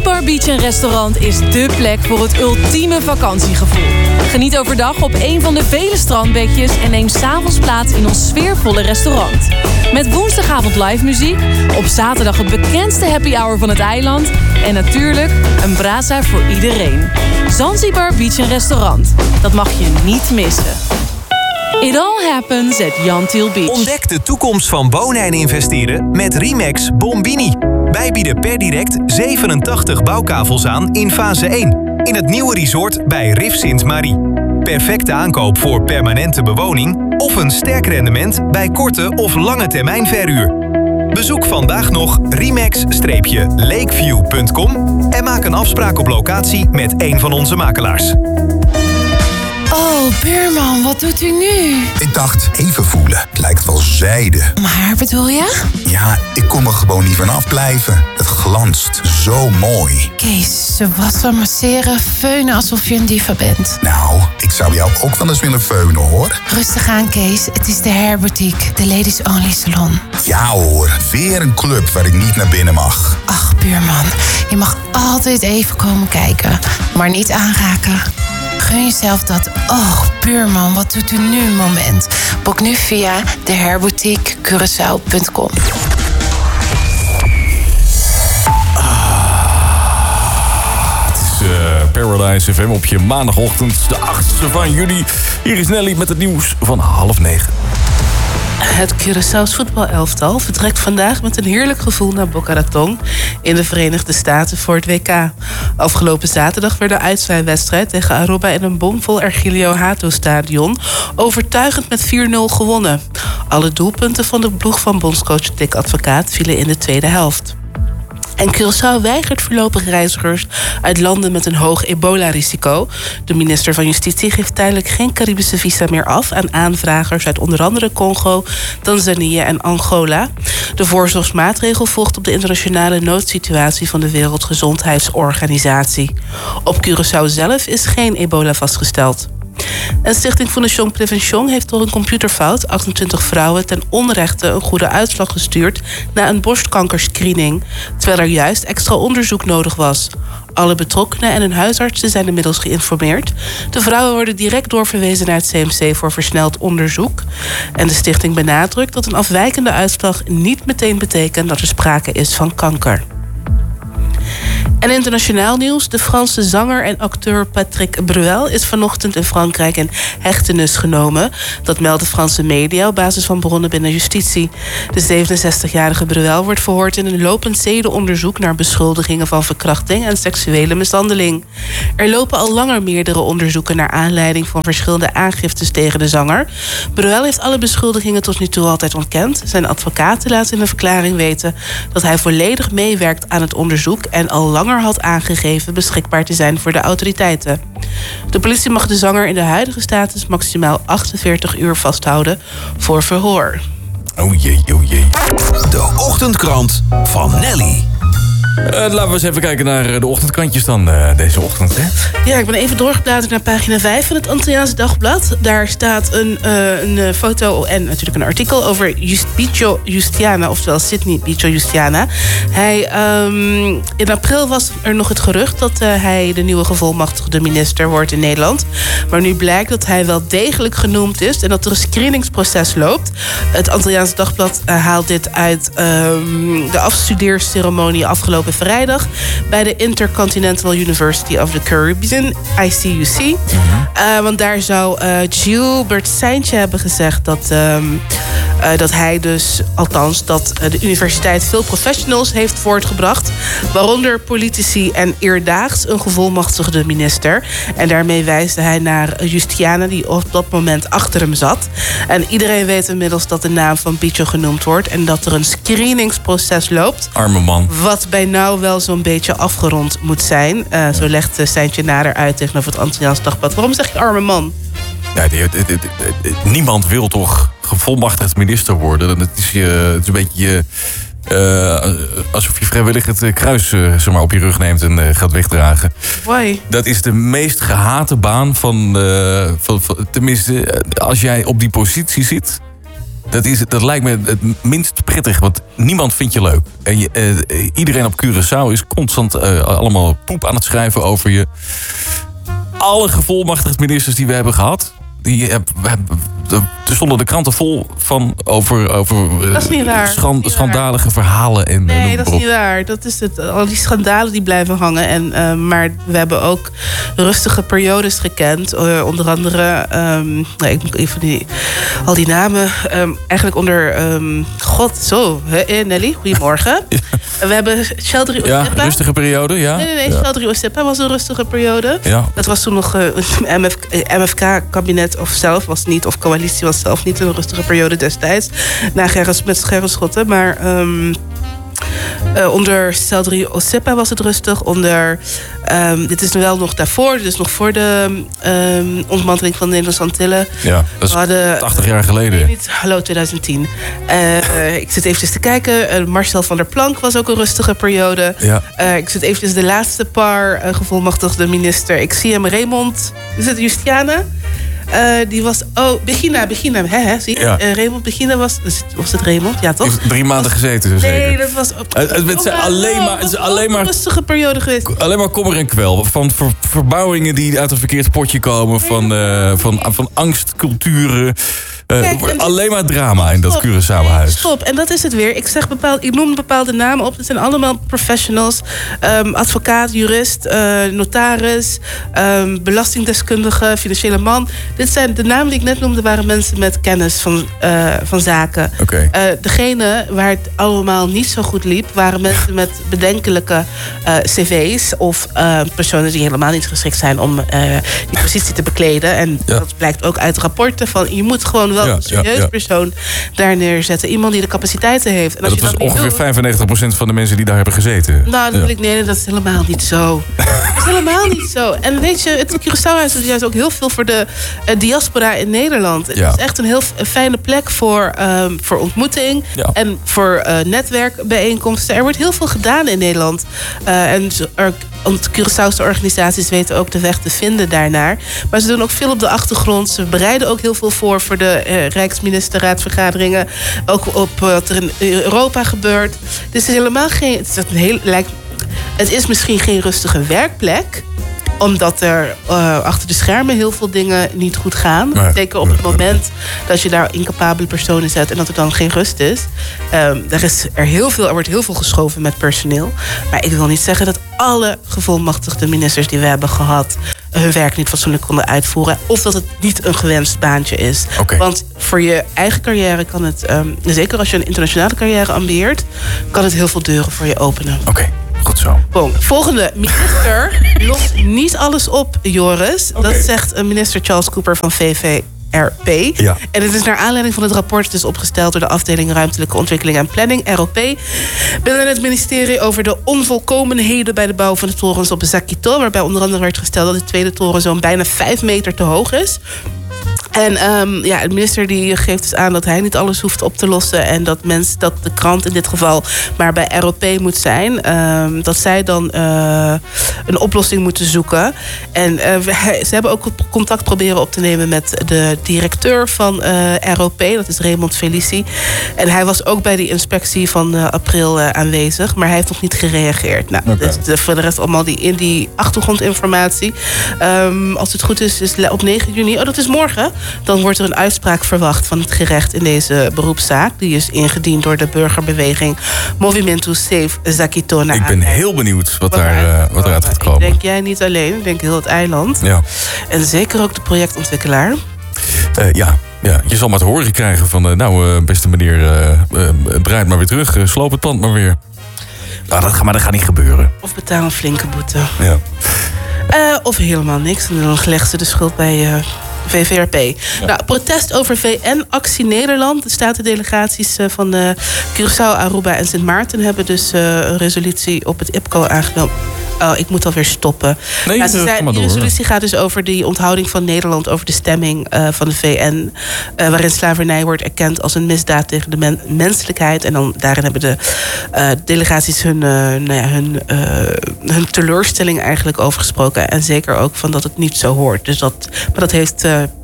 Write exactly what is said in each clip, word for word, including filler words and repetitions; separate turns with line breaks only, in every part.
Zanzibar Beach en Restaurant is dé plek voor het ultieme vakantiegevoel. Geniet overdag op een van de vele strandbedjes en neem 's avonds plaats in ons sfeervolle restaurant. Met woensdagavond live muziek, op zaterdag het bekendste happy hour van het eiland en natuurlijk een brasa voor iedereen. Zanzibar Beach en Restaurant. Dat mag je niet missen. It all happens at Jan Thiel Beach.
Ontdek de toekomst van wonen en investeren met Remax Bombini. Wij bieden per direct zevenentachtig bouwkavels aan in fase één. In het nieuwe resort bij Rif Sint-Marie. Perfecte aankoop voor permanente bewoning of een sterk rendement bij korte of lange termijn verhuur. Bezoek vandaag nog remax lakeview punt com en maak een afspraak op locatie met een van onze makelaars.
Oh, buurman, wat doet u nu?
Ik dacht, even voelen. Het lijkt wel zijde.
Maar bedoel je?
Ja, ik kon er gewoon niet van afblijven. Het glanst zo mooi.
Kees, ze wassen, masseren, feunen alsof je een diva bent.
Nou, ik zou jou ook wel eens willen feunen, hoor.
Rustig aan, Kees. Het is de Hair Boutique, de ladies only salon.
Ja hoor, weer een club waar ik niet naar binnen mag.
Ach, buurman, je mag altijd even komen kijken. Maar niet aanraken. Gun jezelf dat, oh, buurman, wat doet u nu moment? Boek nu via de hair boutique curaçao punt com.
Het is uh, Paradise F M op je maandagochtend, de achtste van juli. Hier is Nelly met het nieuws van half negen.
Het Curaçao's voetbalelftal vertrekt vandaag met een heerlijk gevoel naar Boca Raton in de Verenigde Staten voor het W K. Afgelopen zaterdag werd de uitzwaaiwedstrijd tegen Aruba in een bomvol Ergilio Hato stadion overtuigend met vier nul gewonnen. Alle doelpunten van de ploeg van bondscoach Dick Advocaat vielen in de tweede helft. En Curaçao weigert voorlopig reizigers uit landen met een hoog ebola-risico. De minister van Justitie geeft tijdelijk geen Caribische visa meer af aan aanvragers uit onder andere Congo, Tanzanië en Angola. De voorzorgsmaatregel volgt op de internationale noodsituatie van de Wereldgezondheidsorganisatie. Op Curaçao zelf is geen ebola vastgesteld. Een stichting Fondation Prevention heeft door een computerfout achtentwintig vrouwen ten onrechte een goede uitslag gestuurd na een borstkankerscreening, terwijl er juist extra onderzoek nodig was. Alle betrokkenen en hun huisartsen zijn inmiddels geïnformeerd. De vrouwen worden direct doorverwezen naar het C M C voor versneld onderzoek. En de stichting benadrukt dat een afwijkende uitslag niet meteen betekent dat er sprake is van kanker. En internationaal nieuws. De Franse zanger en acteur Patrick Bruel is vanochtend in Frankrijk in hechtenis genomen. Dat melden Franse media op basis van bronnen binnen justitie. De zevenenzestigjarige Bruel wordt verhoord in een lopend zedenonderzoek naar beschuldigingen van verkrachting en seksuele mishandeling. Er lopen al langer meerdere onderzoeken naar aanleiding van verschillende aangiftes tegen de zanger. Bruel heeft alle beschuldigingen tot nu toe altijd ontkend. Zijn advocaten laten in een verklaring weten dat hij volledig meewerkt aan het onderzoek en al langer had aangegeven beschikbaar te zijn voor de autoriteiten. De politie mag de zanger in de huidige status maximaal achtenveertig uur vasthouden voor verhoor.
Oh jee, oh jee.
De ochtendkrant van Nelly.
Uh, laten we eens even kijken naar de ochtendkrantjes dan uh, deze ochtend. Hè?
Ja, ik ben even doorgebladerd naar pagina vijf van het Antilliaanse Dagblad. Daar staat een, uh, een foto en natuurlijk een artikel over Just, Bicho Justiana, oftewel Sidney Bicho Justiana. Hij, um, in april was er nog het gerucht dat uh, hij de nieuwe gevolmachtigde minister wordt in Nederland. Maar nu blijkt dat hij wel degelijk genoemd is en dat er een screeningsproces loopt. Het Antilliaanse Dagblad uh, haalt dit uit um, de afstudeerceremonie afgelopen vrijdag bij de Intercontinental University of the Caribbean, I C U C. Mm-hmm. Uh, want daar zou uh, Gilbert Seintje hebben gezegd dat, um, uh, dat hij dus, althans, dat uh, de universiteit veel professionals heeft voortgebracht, waaronder politici en eerdaags een gevolmachtigde minister. En daarmee wijsde hij naar Justiana, die op dat moment achter hem zat. En iedereen weet inmiddels dat de naam van Bicho genoemd wordt en dat er een screeningsproces loopt.
Arme man.
Wat bij nou wel zo'n beetje afgerond moet zijn. Uh, zo legt uh, Seintje nader uit tegenover het Antilliaans Dagblad. Waarom zeg je arme man?
Ja, die, die, die, die, niemand wil toch gevolmachtigd minister worden. Het is, je, het is een beetje uh, alsof je vrijwillig het kruis uh, zeg maar, op je rug neemt en uh, gaat wegdragen.
Why?
Dat is de meest gehate baan van, uh, van, van... Tenminste, als jij op die positie zit, Dat, is, dat lijkt me het minst prettig, want niemand vindt je leuk. En je, uh, iedereen op Curaçao is constant uh, allemaal poep aan het schrijven over je. Alle gevolmachtigde ministers die we hebben gehad, die hebben, we hebben, er stonden de kranten vol van over, over
dat is niet waar.
Schand,
dat is niet
schandalige
waar.
verhalen. En,
nee,
en
dat is niet waar. Dat is het. Al die schandalen die blijven hangen. En, uh, maar we hebben ook rustige periodes gekend. Uh, onder andere, um, nou, ik moet even die, al die namen. Um, eigenlijk onder, um, god, zo, hè, Nelly, goedemorgen. Ja. We hebben Sheldry Osepa.
Ja, rustige periode, ja.
Nee, nee, nee,
ja.
Sheldry Osepa was een rustige periode.
Ja.
Dat was toen nog uh, een M F K-kabinet of zelf was niet, of coalitie was zelf niet een rustige periode destijds. Na Gerrit, met Gerrit Schotten, maar um, uh, onder Sheldry Osepa was het rustig. Onder, um, dit is nu wel nog daarvoor, dit is nog voor de um, ontmanteling van de Nederlandse Antillen.
Ja, dat is hadden, tachtig jaar geleden.
Nee, niet, hallo, twintig tien. Uh, uh, ik zit eventjes te kijken. Uh, Marcel van der Planck was ook een rustige periode.
Ja.
Uh, ik zit eventjes de laatste paar uh, gevolmachtigde minister. Ik zie hem, Raymond, is het Justiana? Uh, die was, oh, Begina, Begina, hè, hè, zie je? Ja. Uh, Raymond Begina was, was het Raymond? Ja, toch?
Heeft drie maanden gezeten, zo zeker.
Nee, dat was... Oh,
het het zijn
oh,
alleen maar... Het is alleen maar
een rustige periode geweest.
Alleen maar kommer en kwel. Van ver, verbouwingen die uit een verkeerd potje komen. Van, uh, van, van angstculturen. Uh, Kijk, alleen maar drama in dat Curaçao-huis.
Stop, en dat is het weer. Ik, zeg bepaald, ik noem bepaalde namen op. Het zijn allemaal professionals. Um, advocaat, jurist, uh, notaris, um, belastingdeskundige, financiële man. Dit zijn de namen die ik net noemde, waren mensen met kennis van, uh, van zaken.
Okay.
Uh, degene waar het allemaal niet zo goed liep, waren mensen met bedenkelijke uh, cv's of uh, personen die helemaal niet geschikt zijn om uh, die positie te bekleden. En ja. dat blijkt ook uit rapporten van je moet gewoon wel ja, een serieus ja, ja. persoon daar neerzetten. Iemand die de capaciteiten heeft. En als
ja, dat
je
was
dat
ongeveer
doet,
vijfennegentig procent van de mensen die daar hebben gezeten.
Nou, dat
ja.
wil ik, nee, dat is helemaal niet zo. Dat is helemaal niet zo. En weet je, het Curaçao-huis is juist ook heel veel voor de uh, diaspora in Nederland. Het ja. is echt een heel een fijne plek voor, um, voor ontmoeting ja. en voor uh, netwerkbijeenkomsten. Er wordt heel veel gedaan in Nederland. Uh, en er, Want Curaçaose organisaties weten ook de weg te vinden daarnaar. Maar ze doen ook veel op de achtergrond. Ze bereiden ook heel veel voor voor de uh, Rijksministerraadsvergaderingen. Ook op wat er in Europa gebeurt. Het is helemaal geen. Het is, een heel, lijkt, het is misschien geen rustige werkplek, omdat er uh, achter de schermen heel veel dingen niet goed gaan. Nee, Zeker op het nee, moment nee. dat je daar incapabele personen zet en dat er dan geen rust is. Um, er, is er, heel veel, er wordt heel veel geschoven met personeel. Maar ik wil niet zeggen dat alle gevolmachtigde ministers die we hebben gehad hun werk niet fatsoenlijk konden uitvoeren. Of dat het niet een gewenst baantje is.
Okay.
Want voor je eigen carrière kan het, um, zeker als je een internationale carrière ambieert, kan het heel veel deuren voor je openen.
Oké. Okay. Goed zo.
Bon, volgende. Minister lost niet alles op, Joris. Okay. Dat zegt minister Charles Cooper van V V R P.
Ja.
En het is naar aanleiding van het rapport dus opgesteld door de afdeling Ruimtelijke Ontwikkeling en Planning, R O P, binnen het ministerie over de onvolkomenheden bij de bouw van de torens op Zakito, waarbij onder andere werd gesteld dat de tweede toren zo'n bijna vijf meter te hoog is. En um, ja, de minister die geeft dus aan dat hij niet alles hoeft op te lossen. En dat, mens, dat de krant in dit geval maar bij R O P moet zijn. Um, dat zij dan uh, een oplossing moeten zoeken. En uh, ze hebben ook contact proberen op te nemen met de directeur van uh, R O P. Dat is Raymond Felici. En hij was ook bij die inspectie van uh, april uh, aanwezig. Maar hij heeft nog niet gereageerd. Nou, okay. Dus de, voor de rest allemaal die, in die achtergrondinformatie. Um, als het goed is, is op negen juni. Oh, dat is morgen. Dan wordt er een uitspraak verwacht van het gerecht in deze beroepszaak. Die is ingediend door de burgerbeweging Movimento Save Zakito.
Ik ben heel benieuwd wat, daar, uh, wat eruit gaat komen.
Ik denk jij niet alleen, ik denk heel het eiland.
Ja.
En zeker ook de projectontwikkelaar.
Uh, ja. Ja, je zal maar te horen krijgen van, uh, nou uh, beste meneer, uh, uh, draait maar weer terug, uh, sloop het pand maar weer. Nou, dat gaat, maar dat gaat niet gebeuren.
Of betaal een flinke boete.
Ja.
Uh, of helemaal niks en dan legt ze de schuld bij Uh, V V R P. Ja. Nou, protest over V N-actie Nederland. De statendelegaties van uh, Curaçao, Aruba en Sint Maarten hebben dus uh, een resolutie op het I P C O aangenomen. Oh, ik moet alweer stoppen.
Nee,
ja, ze zei, die resolutie gaat dus over die onthouding van Nederland over de stemming uh, van de V N, uh, waarin slavernij wordt erkend als een misdaad tegen de men- menselijkheid. En dan daarin hebben de uh, delegaties hun, uh, nou ja, hun, uh, hun teleurstelling eigenlijk over gesproken. En zeker ook van dat het niet zo hoort. Dus dat, maar dat heeft uh,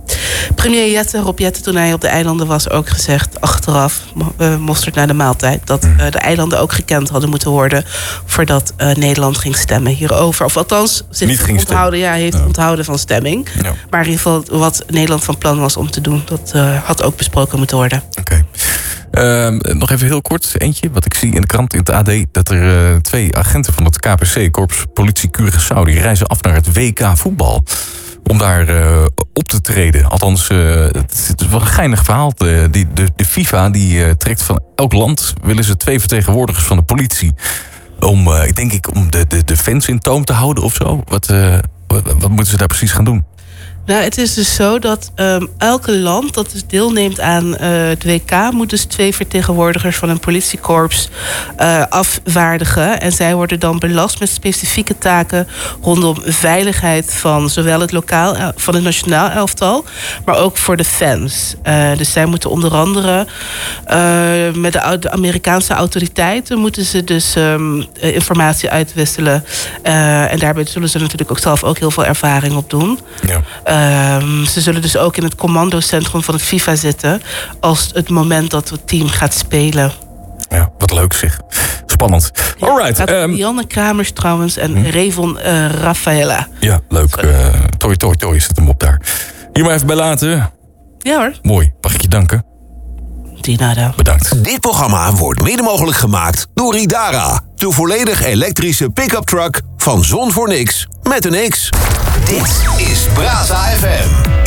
Premier Jette, Rob Jette, toen hij op de eilanden was, ook gezegd, achteraf, uh, mosterd na de maaltijd, dat uh, de eilanden ook gekend hadden moeten worden voordat uh, Nederland ging stemmen hierover. Of althans, zich
Niet ging
onthouden, ja, heeft
ja.
onthouden van stemming.
Ja.
Maar in ieder geval wat Nederland van plan was om te doen, dat uh, had ook besproken moeten worden.
Oké. Okay. Uh, nog even heel kort, eentje, wat ik zie in de krant, in het A D, dat er uh, twee agenten van het K P C, Korps Politie Curaçao, die reizen af naar het W K voetbal. Om daar uh, op te treden. Althans, uh, het is wel een geinig verhaal. De, die, de, de FIFA die uh, trekt van elk land, willen ze twee vertegenwoordigers van de politie. Om, uh, ik denk ik, om de, de, de fans in toom te houden of zo. Wat, uh, wat, wat moeten ze daar precies gaan doen?
Nou, het is dus zo dat um, elke land dat dus deelneemt aan uh, het W K... moet dus twee vertegenwoordigers van een politiekorps uh, afvaardigen. En zij worden dan belast met specifieke taken rondom veiligheid van zowel het lokaal, van het nationaal elftal, maar ook voor de fans. Uh, dus zij moeten onder andere uh, met de, de Amerikaanse autoriteiten moeten ze dus um, informatie uitwisselen. Uh, en daarbij zullen ze natuurlijk ook zelf ook heel veel ervaring op doen. Ja. Um, ze zullen dus ook in het commandocentrum van het FIFA zitten als het moment dat het team gaat spelen.
Ja, wat leuk zeg. Spannend.
Ja,
alright.
Um, Janne Kramers trouwens en hm. Revon uh, Raffaella.
Ja, leuk. Uh, toi, toi, toi zet hem op daar. Hier maar even bij laten.
Ja hoor.
Mooi. Mag ik je danken?
Dinada.
Bedankt.
Dit programma wordt mede mogelijk gemaakt door Idara. De volledig elektrische pick-up truck van Zon voor Niks met een X. Dit is Brasa F M.